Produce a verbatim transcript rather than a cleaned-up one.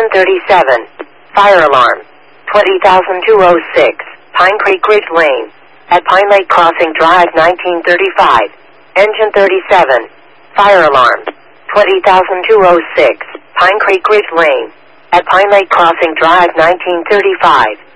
Engine thirty-seven. Fire alarm. twenty thousand two oh six. Pine Creek Ridge Lane. At Pine Lake Crossing Drive nineteen thirty-five. Engine thirty-seven. Fire alarm. twenty thousand two oh six. Pine Creek Ridge Lane. At Pine Lake Crossing Drive nineteen thirty-five.